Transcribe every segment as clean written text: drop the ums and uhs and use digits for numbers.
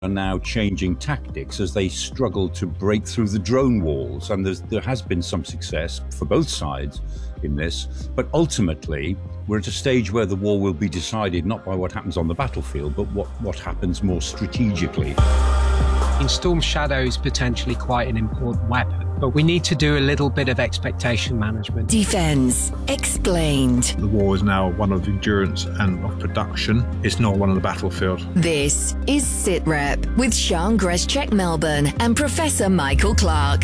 are now changing tactics as they struggle to break through the drone walls. And there has been some success for both sides in this. But ultimately, we're at a stage where the war will be decided not by what happens on the battlefield, but what happens more strategically. Storm Shadow is potentially quite an important weapon, but we need to do a little bit of expectation management. Defence Explained. The war is now one of endurance and of production. It's not one on the battlefield. This is SITREP with Sian Greschek Melbourne and Professor Michael Clark.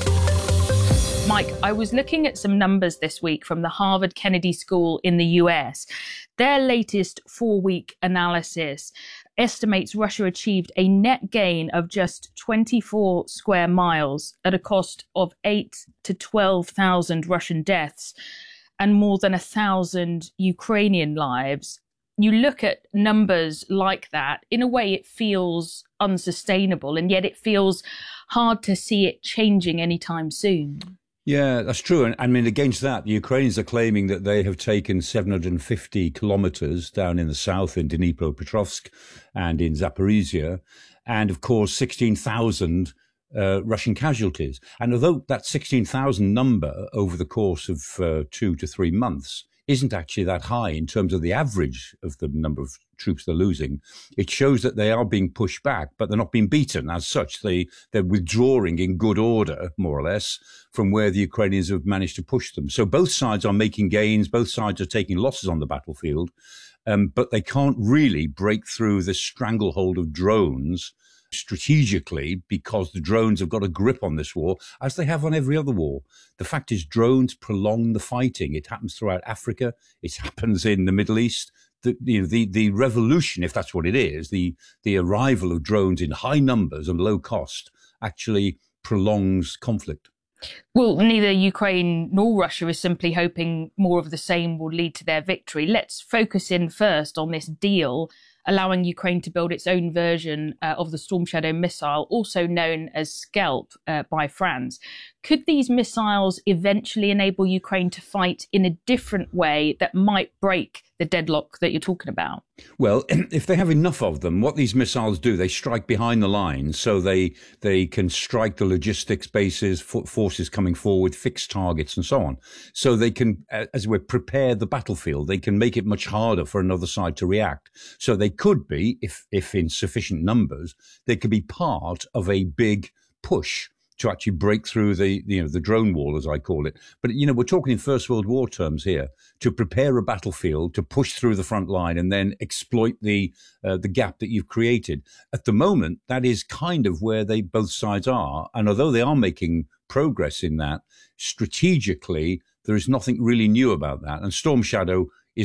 Mike, I was looking at some numbers this week from the Harvard Kennedy School in the US. Their latest 4-week analysis estimates Russia achieved a net gain of just 24 square miles at a cost of 8,000 to 12,000 Russian deaths and more than 1,000 Ukrainian lives. You look at numbers like that, in a way it feels unsustainable, and yet it feels hard to see it changing anytime soon. Yeah, that's true. And I mean, against that, the Ukrainians are claiming that they have taken 750 kilometers down in the south in Dnipropetrovsk and in Zaporizhia, and of course, 16,000 Russian casualties. And although that 16,000 number over the course of 2 to 3 months isn't actually that high in terms of the average of the number of troops they're losing, it shows that they are being pushed back, but they're not being beaten. As such, they're withdrawing in good order, more or less, from where the Ukrainians have managed to push them. So both sides are making gains, both sides are taking losses on the battlefield, but they can't really break through the stranglehold of drones strategically, because the drones have got a grip on this war, as they have on every other war. The fact is, drones prolong the fighting. It happens throughout Africa. It happens in the Middle East. The revolution, if that's what it is, the arrival of drones in high numbers and low cost actually prolongs conflict. Well, neither Ukraine nor Russia is simply hoping more of the same will lead to their victory. Let's focus in first on this deal allowing Ukraine to build its own version of the Storm Shadow missile, also known as Scalp by France. Could these missiles eventually enable Ukraine to fight in a different way that might break the deadlock that you're talking about? Well, if they have enough of them, what these missiles do, they strike behind the lines, so they can strike the logistics bases, forces coming forward, fixed targets and so on. So they can, as we prepare the battlefield, they can make it much harder for another side to react. So they could be, if in sufficient numbers, they could be part of a big push to actually break through the drone wall, as I call it. But, we're talking in First World War terms here, to prepare a battlefield, to push through the front line and then exploit the gap that you've created. At the moment, that is kind of where both sides are. And although they are making progress in that, strategically, there is nothing really new about that. And Storm Shadow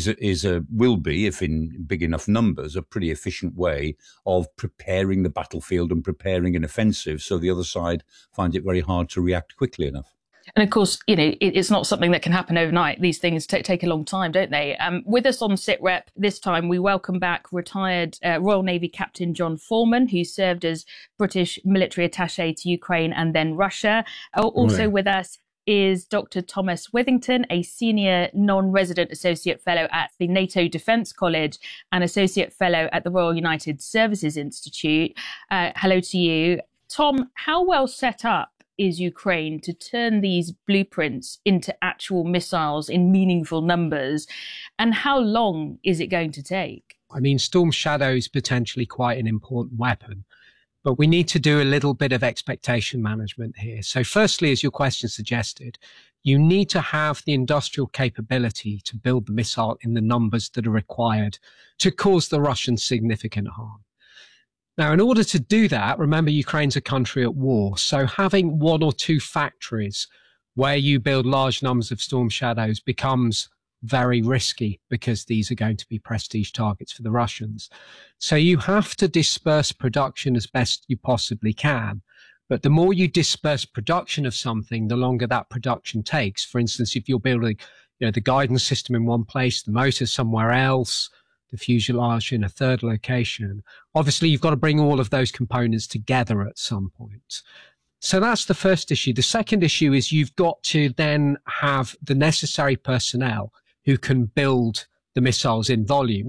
will be, if in big enough numbers, a pretty efficient way of preparing the battlefield and preparing an offensive, so the other side finds it very hard to react quickly enough. And of course, it's not something that can happen overnight. These things take a long time, don't they? With us on SITREP this time, we welcome back retired Royal Navy Captain John Foreman, who served as British military attaché to Ukraine and then Russia. Also with us is Dr. Thomas Withington, a senior non-resident associate fellow at the NATO Defence College and associate fellow at the Royal United Services Institute. Hello to you. Tom, how well set up is Ukraine to turn these blueprints into actual missiles in meaningful numbers? And how long is it going to take? I mean, Storm Shadow is potentially quite an important weapon, but we need to do a little bit of expectation management here. So firstly, as your question suggested, you need to have the industrial capability to build the missile in the numbers that are required to cause the Russians significant harm. Now, in order to do that, remember, Ukraine's a country at war. So having 1 or 2 factories where you build large numbers of Storm Shadows becomes very risky, because these are going to be prestige targets for the Russians. So you have to disperse production as best you possibly can. But the more you disperse production of something, the longer that production takes. For instance, if you're building, the guidance system in one place, the motor somewhere else, the fuselage in a third location, obviously you've got to bring all of those components together at some point. So that's the first issue. The second issue is you've got to then have the necessary personnel who can build the missiles in volume. Now,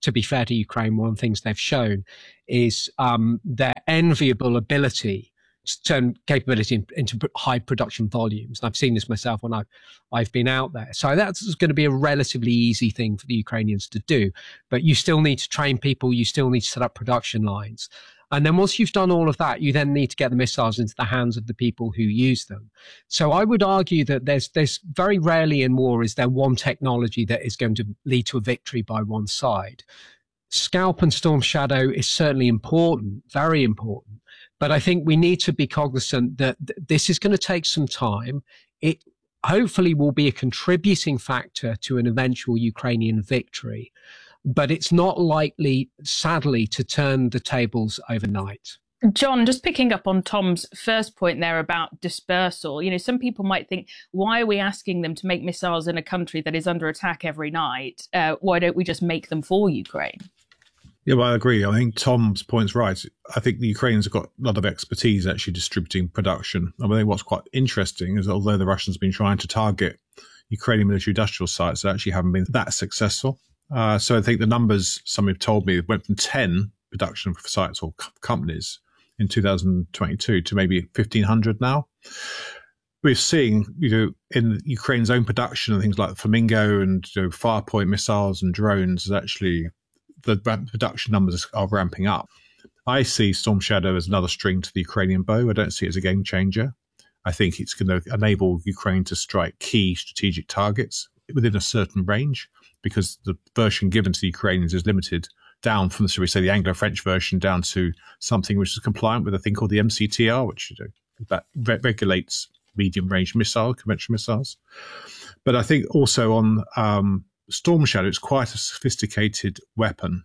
to be fair to Ukraine, one of the things they've shown is their enviable ability to turn capability into high production volumes. And I've seen this myself when I've been out there. So that's going to be a relatively easy thing for the Ukrainians to do. But you still need to train people. You still need to set up production lines. And then once you've done all of that, you then need to get the missiles into the hands of the people who use them. So I would argue that there's very rarely in war is there one technology that is going to lead to a victory by one side. Scalp and Storm Shadow is certainly important, very important. But I think we need to be cognizant that this is going to take some time. It hopefully will be a contributing factor to an eventual Ukrainian victory, but it's not likely, sadly, to turn the tables overnight. John, just picking up on Tom's first point there about dispersal, some people might think, why are we asking them to make missiles in a country that is under attack every night? Why don't we just make them for Ukraine? Yeah, well, I agree. I think Tom's point's right. I think the Ukrainians have got a lot of expertise actually distributing production. I think what's quite interesting is although the Russians have been trying to target Ukrainian military industrial sites, they actually haven't been that successful. So I think the numbers, some have told me, went from 10 production sites or companies in 2022 to maybe 1,500 now. We're seeing, in Ukraine's own production and things like Flamingo and Firepoint missiles and drones, is actually the production numbers are ramping up. I see Storm Shadow as another string to the Ukrainian bow. I don't see it as a game changer. I think it's going to enable Ukraine to strike key strategic targets within a certain range, because the version given to the Ukrainians is limited down from, shall we say, the Anglo-French version down to something which is compliant with a thing called the MCTR, which that regulates medium-range conventional missiles. But I think also on Storm Shadow, it's quite a sophisticated weapon.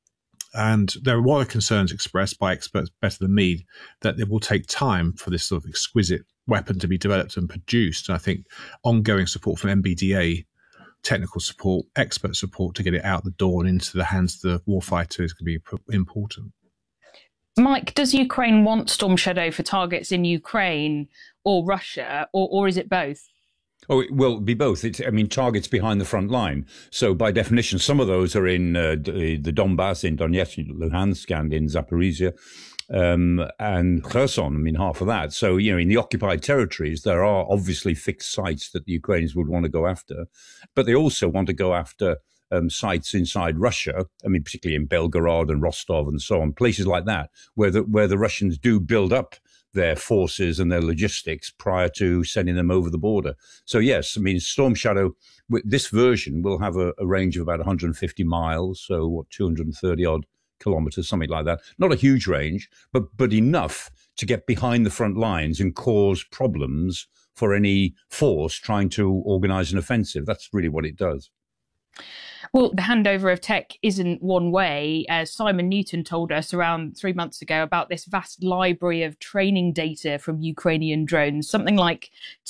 And there are concerns expressed by experts better than me that it will take time for this sort of exquisite weapon to be developed and produced. And I think ongoing support from MBDA, technical support, expert support to get it out the door and into the hands of the warfighter is going to be important. Mike, does Ukraine want Storm Shadow for targets in Ukraine or Russia, or is it both? Oh, it will be both. Targets behind the front line. So by definition, some of those are in the Donbass, in Donetsk, Luhansk, and in Zaporizhia, and Kherson, half of that. So, in the occupied territories, there are obviously fixed sites that the Ukrainians would want to go after, but they also want to go after sites inside Russia, particularly in Belgorod and Rostov and so on, places like that, where the Russians do build up their forces and their logistics prior to sending them over the border. So yes, Storm Shadow, this version will have a range of about 150 miles, so 230 odd kilometers, something like that. Not a huge range, but enough to get behind the front lines and cause problems for any force trying to organize an offensive. That's really what it does. Well, the handover of tech isn't one way. Simon Newton told us around 3 months ago about this vast library of training data from Ukrainian drones, something like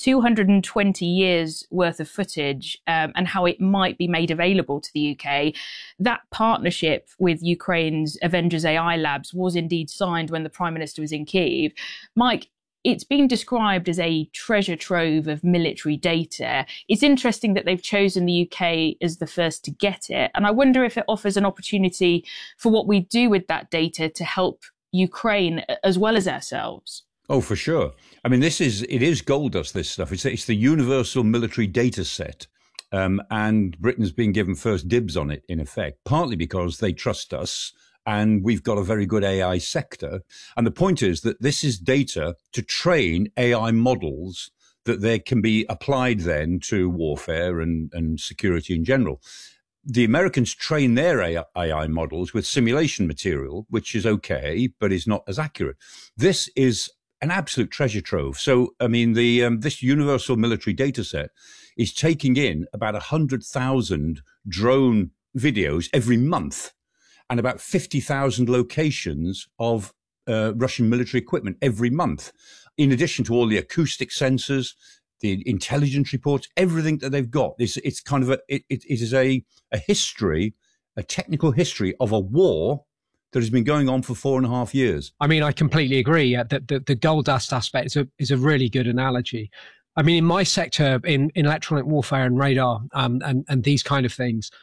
220 years worth of footage, and how it might be made available to the UK. That partnership with Ukraine's Avengers AI Labs was indeed signed when the Prime Minister was in Kyiv. Mike, it's been described as a treasure trove of military data. It's interesting that they've chosen the UK as the first to get it. And I wonder if it offers an opportunity for what we do with that data to help Ukraine as well as ourselves. Oh, for sure. It is gold dust, this stuff. It's the universal military data set. And Britain's been given first dibs on it, in effect, partly because they trust us. And we've got a very good AI sector. And the point is that this is data to train AI models that they can be applied then to warfare and security in general. The Americans train their AI models with simulation material, which is okay, but is not as accurate. This is an absolute treasure trove. So, this universal military data set is taking in about 100,000 drone videos every month, and about 50,000 locations of Russian military equipment every month, in addition to all the acoustic sensors, the intelligence reports, everything that they've got. It's kind of it is a history, a technical history of a war that has been going on for 4.5 years. I completely agree. The gold dust aspect is a really good analogy. In my sector, in electronic warfare and radar and these kind of things,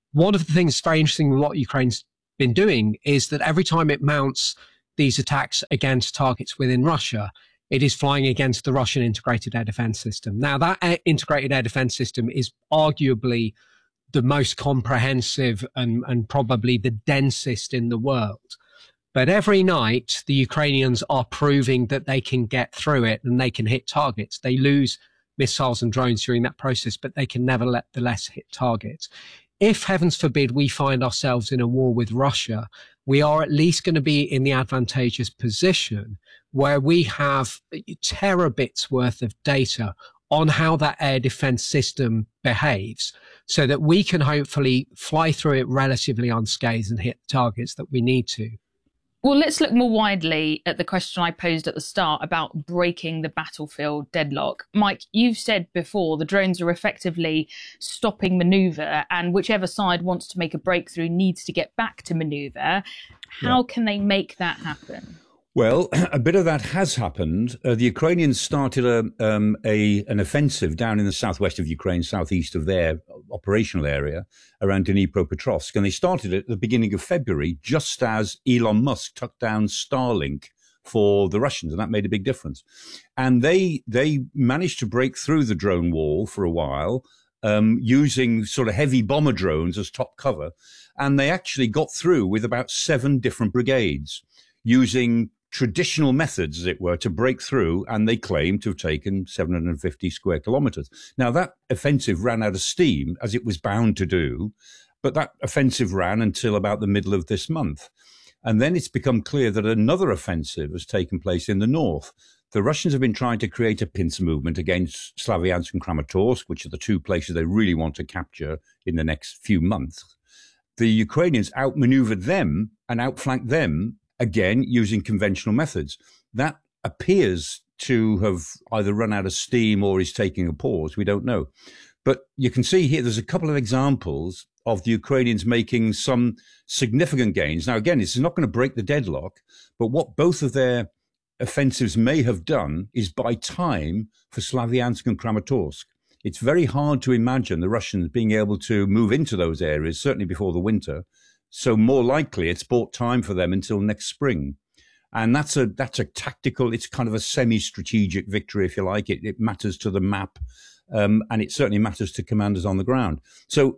One of the things that's very interesting with what Ukraine's been doing is that every time it mounts these attacks against targets within Russia, it is flying against the Russian integrated air defense system. Now, that integrated air defense system is arguably the most comprehensive and probably the densest in the world. But every night, the Ukrainians are proving that they can get through it and they can hit targets. They lose missiles and drones during that process, but they can nevertheless hit targets. If, heavens forbid, we find ourselves in a war with Russia, we are at least going to be in the advantageous position where we have terabits worth of data on how that air defense system behaves so that we can hopefully fly through it relatively unscathed and hit targets that we need to. Well, let's look more widely at the question I posed at the start about breaking the battlefield deadlock. Mike, you've said before the drones are effectively stopping manoeuvre, and whichever side wants to make a breakthrough needs to get back to manoeuvre. How can they make that happen? Well, a bit of that has happened. The Ukrainians started an offensive down in the southwest of Ukraine, southeast of their operational area, around Dnipropetrovsk. And they started it at the beginning of February, just as Elon Musk took down Starlink for the Russians, and that made a big difference. And they managed to break through the drone wall for a while, using sort of heavy bomber drones as top cover. And they actually got through with about 7 different brigades, using traditional methods, as it were, to break through, and they claim to have taken 750 square kilometers. Now, that offensive ran out of steam, as it was bound to do, but that offensive ran until about the middle of this month. And then it's become clear that another offensive has taken place in the north. The Russians have been trying to create a pincer movement against Slavyansk and Kramatorsk, which are the 2 places they really want to capture in the next few months. The Ukrainians outmaneuvered them and outflanked them, again, using conventional methods. That appears to have either run out of steam or is taking a pause. We don't know. But you can see here, there's a couple of examples of the Ukrainians making some significant gains. Now, again, this is not going to break the deadlock, but what both of their offensives may have done is buy time for Slavyansk and Kramatorsk. It's very hard to imagine the Russians being able to move into those areas, certainly before the winter. So more likely it's bought time for them until next spring. And that's a tactical, it's kind of a semi-strategic victory, if you like. It matters to the map, and it certainly matters to commanders on the ground. So,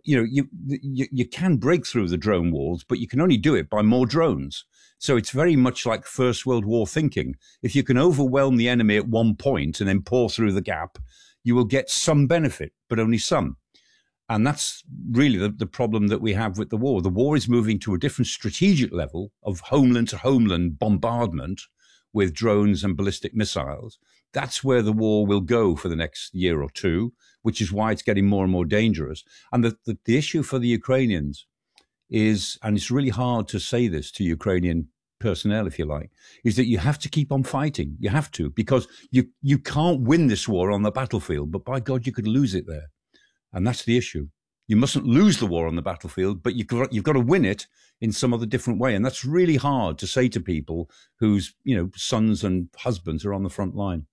you can break through the drone walls, but you can only do it by more drones. So it's very much like First World War thinking. If you can overwhelm the enemy at one point and then pour through the gap, you will get some benefit, but only some. And that's really the problem that we have with the war. The war is moving to a different strategic level of homeland to homeland bombardment with drones and ballistic missiles. That's where the war will go for the next year or two, which is why it's getting more and more dangerous. And the issue for the Ukrainians is, and it's really hard to say this to Ukrainian personnel, if you like, is that you have to keep on fighting. You have to, because you can't win this war on the battlefield, but by God, you could lose it there. And that's the issue. You mustn't lose the war on the battlefield, but you've got to win it in some other different way. And that's really hard to say to people whose, sons and husbands are on the front line.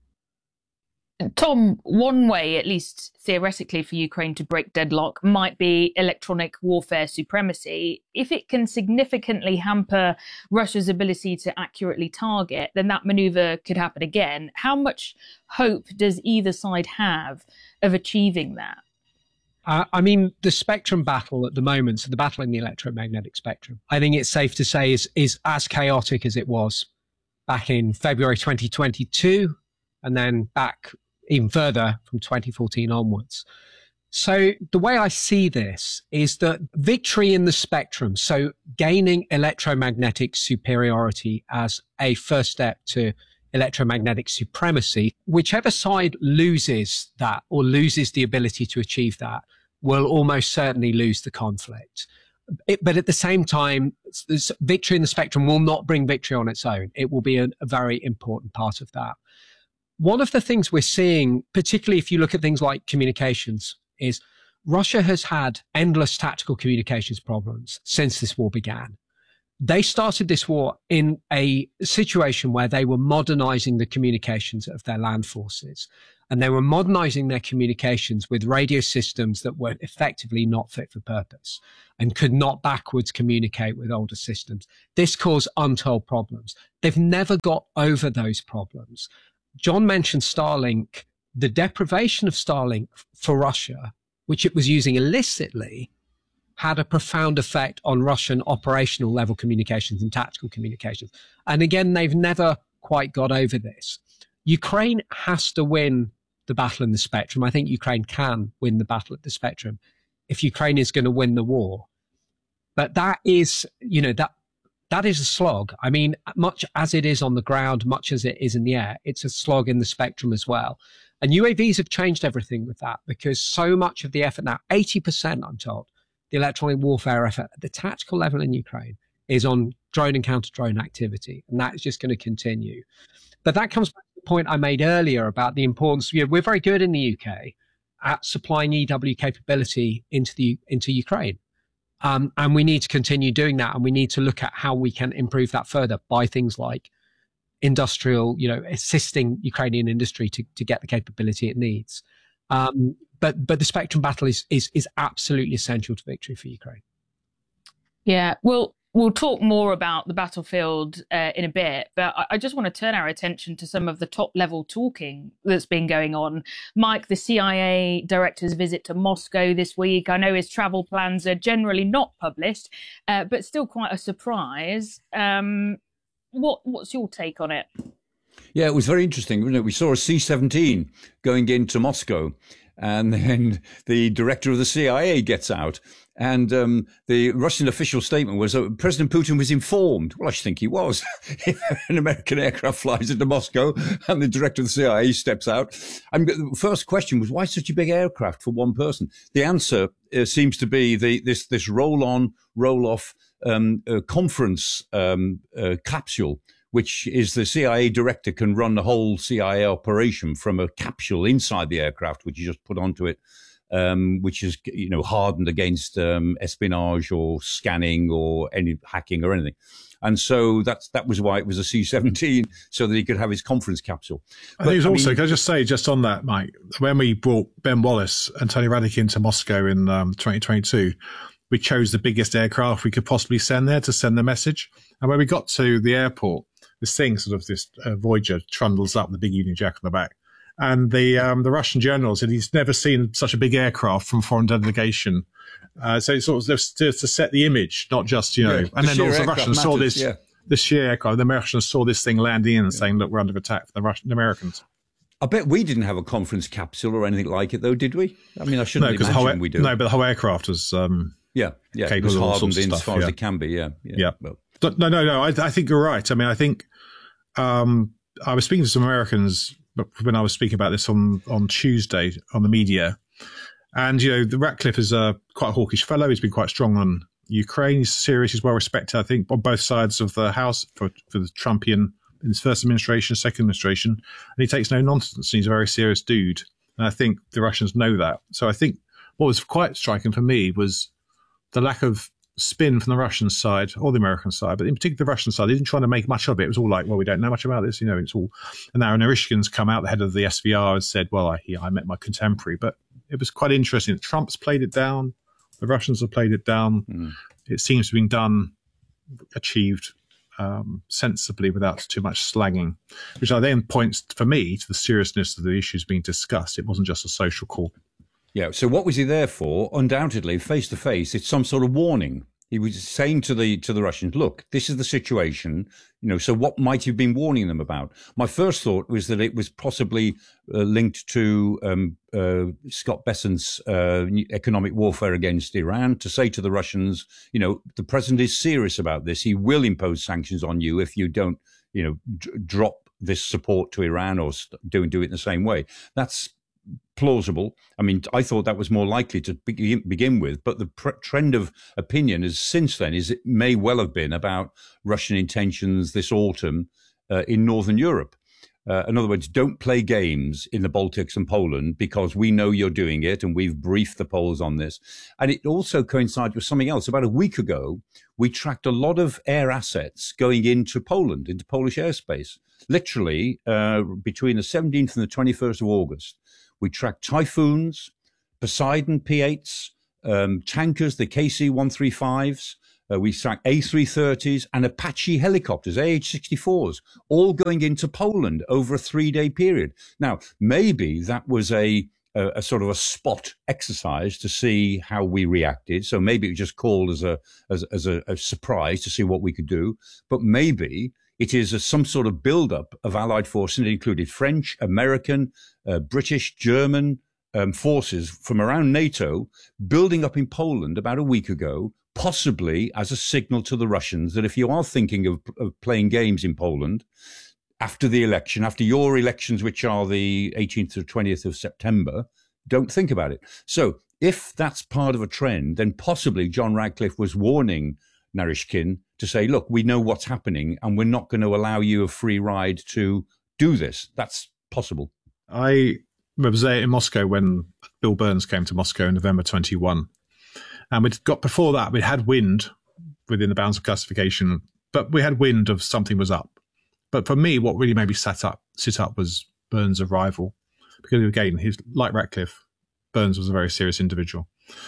Tom, one way, at least theoretically, for Ukraine to break deadlock might be electronic warfare supremacy. If it can significantly hamper Russia's ability to accurately target, then that maneuver could happen again. How much hope does either side have of achieving that? The spectrum battle at the moment, so the battle in the electromagnetic spectrum, I think it's safe to say is as chaotic as it was back in February 2022, and then back even further from 2014 onwards. So the way I see this is that victory in the spectrum, so gaining electromagnetic superiority as a first step to electromagnetic supremacy, whichever side loses that or loses the ability to achieve that will almost certainly lose the conflict. But at the same time, this victory in the spectrum will not bring victory on its own. It will be a very important part of that. One of the things we're seeing, particularly if you look at things like communications, is Russia has had endless tactical communications problems since this war began. They started this war in a situation where they were modernizing the communications of their land forces. And they were modernizing their communications with radio systems that were effectively not fit for purpose and could not backwards communicate with older systems. This caused untold problems. They've never got over those problems. John mentioned Starlink. The deprivation of Starlink for Russia, which it was using illicitly, had a profound effect on Russian operational level communications and tactical communications. And again, they've never quite got over this. Ukraine has to win the battle in the spectrum. I think Ukraine can win the battle at the spectrum if Ukraine is going to win the war. But that is, that is a slog. I mean, much as it is on the ground, much as it is in the air, it's a slog in the spectrum as well. And UAVs have changed everything with that, because so much of the effort now, 80%, I'm told, the electronic warfare effort at the tactical level in Ukraine is on drone and counter-drone activity. And that is just going to continue. But that comes back to the point I made earlier about the importance. We're very good in the UK at supplying EW capability into Ukraine. And we need to continue doing that. And we need to look at how we can improve that further by things like industrial, assisting Ukrainian industry to get the capability it needs. But the spectrum battle is absolutely essential to victory for Ukraine. Yeah, we'll talk more about the battlefield in a bit, but I just want to turn our attention to some of the top-level talking that's been going on. Mike, the CIA director's visit to Moscow this week. I know his travel plans are generally not published, but still quite a surprise. What's your take on it? Yeah, it was very interesting, wasn't it? We saw a C-17 going into Moscow, and then the director of the CIA gets out. And the Russian official statement was that President Putin was informed. Well, I should think he was. If an American aircraft flies into Moscow and the director of the CIA steps out. And the first question was, why such a big aircraft for one person? The answer seems to be this roll-on, roll-off conference capsule, which is the CIA director can run the whole CIA operation from a capsule inside the aircraft, which you just put onto it. Which is, hardened against espionage or scanning or any hacking or anything. And so that was why it was a C-17, so that he could have his conference capsule. I think can I just say, just on that, Mike, when we brought Ben Wallace and Tony Radakin to Moscow in 2022, we chose the biggest aircraft we could possibly send there to send the message. And when we got to the airport, this Voyager trundles up, the big Union Jack on the back. And the Russian general said he's never seen such a big aircraft from a foreign delegation. So it's sort of to set the image, not just, and then also the Russians saw this, the sheer aircraft. The Americans saw this thing landing in and saying, look, we're under attack from the Americans. I bet we didn't have a conference capsule or anything like it, though, did we? I mean, I shouldn't imagine we do. No, but the whole aircraft was it was hardened in as far as it can be, yeah. Well. No, I think you're right. I mean, I think I was speaking to some Americans when I was speaking about this on Tuesday on the media. And, the Ratcliffe is quite a hawkish fellow. He's been quite strong on Ukraine. He's serious. He's well respected, I think, on both sides of the House for the Trumpian in his first administration, second administration. And he takes no nonsense. And he's a very serious dude. And I think the Russians know that. So I think what was quite striking for me was the lack of spin from the Russian side or the American side, but in particular the Russian side. They didn't try to make much of it. It was all like, well, we don't know much about this, it's all. And now Narishkin's come out, the head of the SVR, and said, well, I met my contemporary. But it was quite interesting. Trump's played it down. The Russians have played it down. It seems to have been achieved sensibly without too much slagging, which I then points for me to the seriousness of the issues being discussed. It wasn't just a social call. Yeah. So what was he there for? Undoubtedly, face to face, it's some sort of warning. He was saying to the Russians, look, this is the situation, so what might he have been warning them about? My first thought was that it was possibly linked to Scott Bessent's economic warfare against Iran, to say to the Russians, the president is serious about this. He will impose sanctions on you if you don't, drop this support to Iran or do it in the same way. That's plausible. I mean, I thought that was more likely to begin with, but the trend of opinion is since then it may well have been about Russian intentions this autumn in Northern Europe. In other words, don't play games in the Baltics and Poland because we know you're doing it and we've briefed the Poles on this. And it also coincides with something else. About a week ago, we tracked a lot of air assets going into Poland, into Polish airspace. Literally, between the 17th and the 21st of August, we tracked Typhoons, Poseidon P-8s, tankers, the KC-135s, we tracked A330s and Apache helicopters, AH-64s, all going into Poland over a 3-day period. Now, maybe that was a sort of a spot exercise to see how we reacted. So maybe it was just called as a surprise to see what we could do. But maybe it is some sort of build-up of Allied forces, and it included French, American, British, German forces from around NATO building up in Poland about a week ago, possibly as a signal to the Russians that if you are thinking of playing games in Poland after the election, after your elections, which are the 18th or 20th of September, don't think about it. So if that's part of a trend, then possibly John Radcliffe was warning Naryshkin to say, look, we know what's happening and we're not going to allow you a free ride to do this. That's possible. I was there in Moscow when Bill Burns came to Moscow in November 21. And before that, we had wind within the bounds of classification, but we had wind of something was up. But for me, what really made me sit up was Burns' arrival. Because again, like Ratcliffe, Burns was a very serious individual.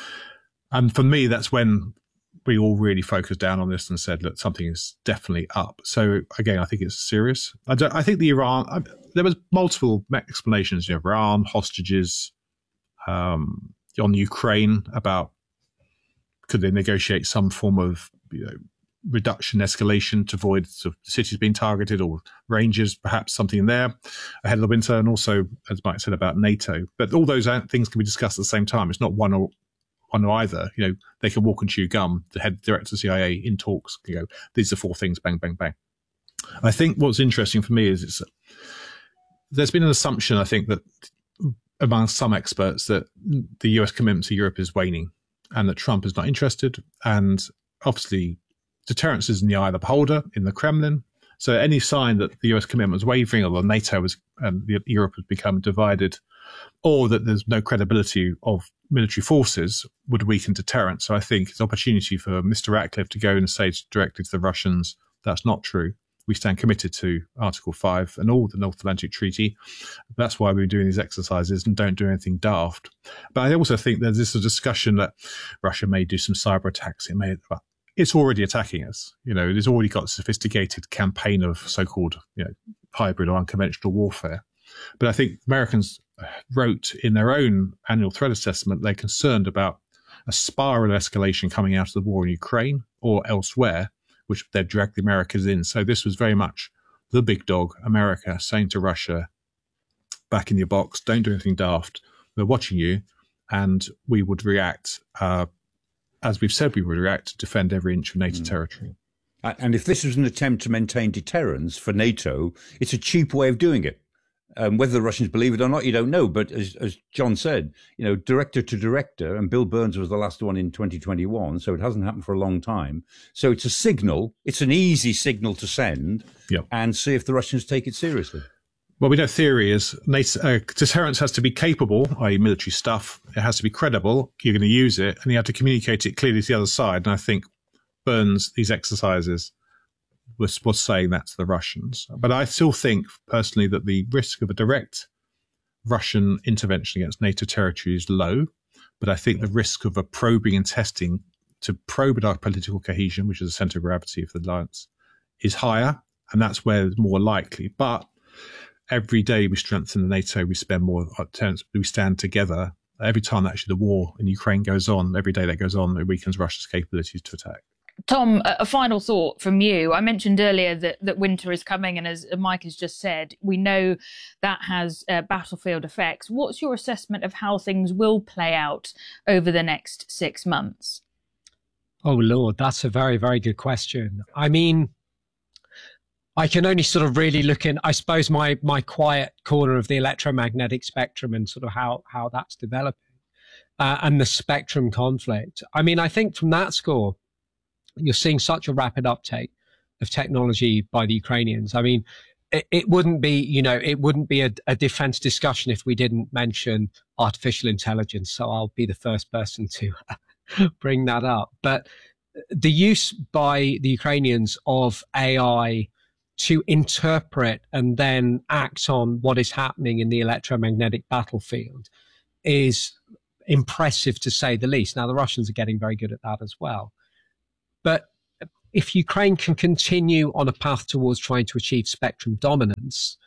And for me, that's when we all really focused down on this and said, look, something is definitely up. So again, I think it's serious. I think there was multiple explanations, Iran, hostages, on Ukraine about could they negotiate some form of reduction, escalation to avoid sort of cities being targeted, or Rangers, perhaps something there ahead of the winter, and also, as Mike said, about NATO. But all those things can be discussed at the same time. It's not one or either. They can walk and chew gum. The head director of the CIA in talks can go, these are 4 things, bang, bang, bang. I think what's interesting for me is there's been an assumption, I think, that among some experts that the US commitment to Europe is waning and that Trump is not interested. And obviously, deterrence is in the eye of the beholder in the Kremlin. So any sign that the US commitment was wavering, or that NATO and Europe has become divided, or that there's no credibility of military forces, would weaken deterrence. So I think it's an opportunity for Mr. Ratcliffe to go and say directly to the Russians, that's not true. We stand committed to Article 5 and all the North Atlantic Treaty. That's why we're doing these exercises, and don't do anything daft. But I also think there's this discussion that Russia may do some cyber attacks. It's already attacking us. It's already got a sophisticated campaign of so-called hybrid or unconventional warfare. But I think Americans wrote in their own annual threat assessment they're concerned about a spiral escalation coming out of the war in Ukraine or elsewhere, which they've dragged the Americans in. So this was very much the big dog, America, saying to Russia, back in your box, don't do anything daft. We're watching you, and we would react, as we've said we would react, to defend every inch of NATO territory. And if this was an attempt to maintain deterrence for NATO, it's a cheap way of doing it. Whether the Russians believe it or not, you don't know. But as John said, director to director, and Bill Burns was the last one in 2021, so it hasn't happened for a long time. So it's a signal. It's an easy signal to send, and see if the Russians take it seriously. Well, we know theory is deterrence has to be capable, i.e. military stuff. It has to be credible. You're going to use it, and you have to communicate it clearly to the other side. And I think Burns, these exercises, was saying that to the Russians. But I still think, personally, that the risk of a direct Russian intervention against NATO territory is low. But I think the risk of a probing and testing to probe our political cohesion, which is the centre of gravity of the alliance, is higher. And that's where it's more likely. But every day we strengthen the NATO, we spend more, we stand together. Every time actually the war in Ukraine goes on, every day that goes on, it weakens Russia's capabilities to attack. Tom, a final thought from you. I mentioned earlier that winter is coming, and as Mike has just said, we know that has battlefield effects. What's your assessment of how things will play out over the next 6 months? Oh, Lord, that's a very, very good question. I mean, I can only sort of really look in, I suppose, my quiet corner of the electromagnetic spectrum and sort of how that's developing, and the spectrum conflict. I mean, I think from that score, you're seeing such a rapid uptake of technology by the Ukrainians. I mean, it wouldn't be, it wouldn't be a defense discussion if we didn't mention artificial intelligence. So I'll be the first person to bring that up. But the use by the Ukrainians of AI to interpret and then act on what is happening in the electromagnetic battlefield is impressive, to say the least. Now, the Russians are getting very good at that as well. But if Ukraine can continue on a path towards trying to achieve spectrum dominance,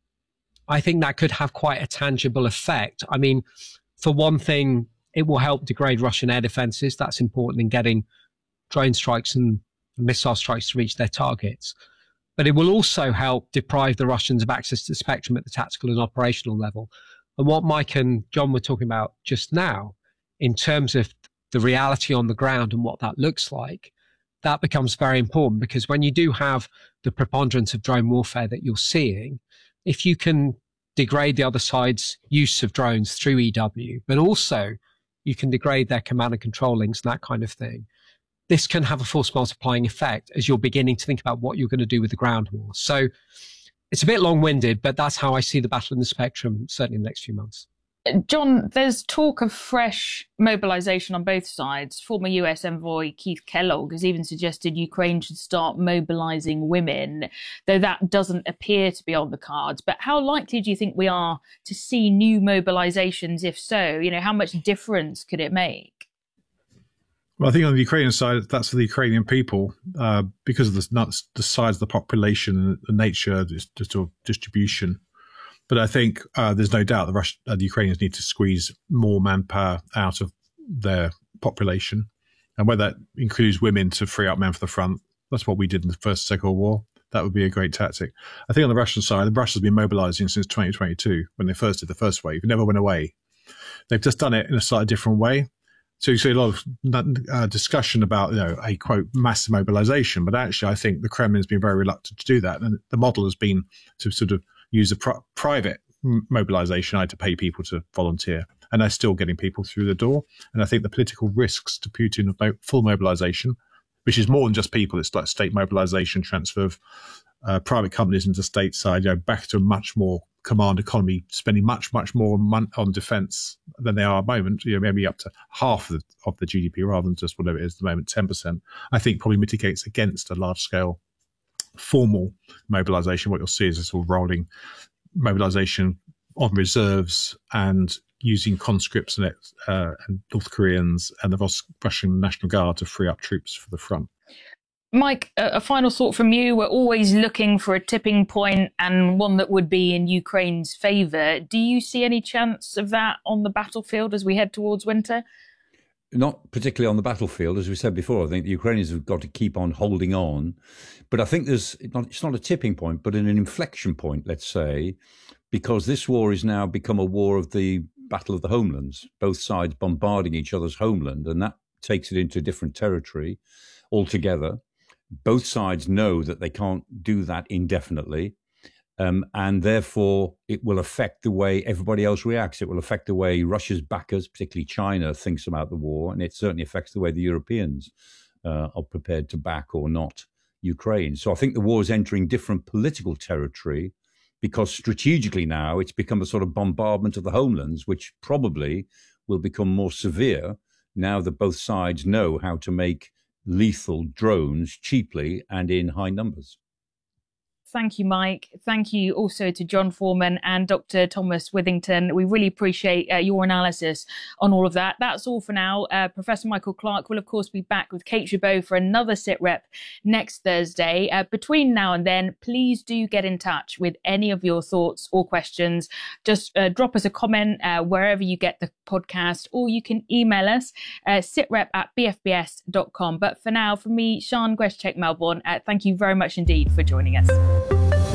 I think that could have quite a tangible effect. I mean, for one thing, it will help degrade Russian air defenses. That's important in getting drone strikes and missile strikes to reach their targets. But it will also help deprive the Russians of access to the spectrum at the tactical and operational level. And what Mike and John were talking about just now, in terms of the reality on the ground and what that looks like, that becomes very important, because when you do have the preponderance of drone warfare that you're seeing, if you can degrade the other side's use of drones through EW, but also you can degrade their command and control links and that kind of thing, this can have a force multiplying effect as you're beginning to think about what you're going to do with the ground war. So it's a bit long-winded, but that's how I see the battle in the spectrum, certainly in the next few months. John, there's talk of fresh mobilization on both sides. Former US envoy Keith Kellogg has even suggested Ukraine should start mobilizing women, though that doesn't appear to be on the cards. But how likely do you think we are to see new mobilizations? If so, how much difference could it make? Well, I think on the Ukrainian side, that's for the Ukrainian people, because of the size of the population and the nature of the distribution. But I think there's no doubt the Ukrainians need to squeeze more manpower out of their population. And whether that includes women to free up men for the front, that's what we did in the First and Second World War. That would be a great tactic. I think on the Russian side, the Russians have been mobilizing since 2022, when they first did the first wave. It never went away. They've just done it in a slightly different way. So you see a lot of discussion about, a quote, massive mobilization. But actually, I think the Kremlin's been very reluctant to do that. And the model has been to sort of use a private mobilization, to pay people to volunteer. And they're still getting people through the door. And I think the political risks to Putin of full mobilization, which is more than just people, it's like state mobilization, transfer of private companies into state side, back to a much more command economy, spending much, much more on defense than they are at the moment, maybe up to half of the GDP rather than just whatever it is at the moment, 10%, I think probably mitigates against a large scale formal mobilization. What you'll see is a sort of rolling mobilization on reserves and using conscripts and North Koreans and the Russian National Guard to free up troops for the front. Mike, a final thought from you. We're always looking for a tipping point, and one that would be in Ukraine's favour. Do you see any chance of that on the battlefield as we head towards winter? Not particularly on the battlefield. As we said before, I think the Ukrainians have got to keep on holding on. But I think it's not a tipping point, but an inflection point, let's say, because this war has now become a war of the Battle of the Homelands, both sides bombarding each other's homeland, and that takes it into different territory altogether. Both sides know that they can't do that indefinitely, and therefore it will affect the way everybody else reacts. It will affect the way Russia's backers, particularly China, thinks about the war, and it certainly affects the way the Europeans are prepared to back or not Ukraine. So I think the war is entering different political territory, because strategically now it's become a sort of bombardment of the homelands, which probably will become more severe now that both sides know how to make lethal drones cheaply and in high numbers. Thank you, Mike. Thank you also to John Foreman and Dr. Thomas Withington. We really appreciate your analysis on all of that. That's all for now. Professor Michael Clarke will, of course, be back with Kate Jabot for another SITREP next Thursday. Between now and then, please do get in touch with any of your thoughts or questions. Just drop us a comment wherever you get the podcast, or you can email us, sitrep@bfbs.com. But for now, from me, Sian Greschek, Melbourne, thank you very much indeed for joining us.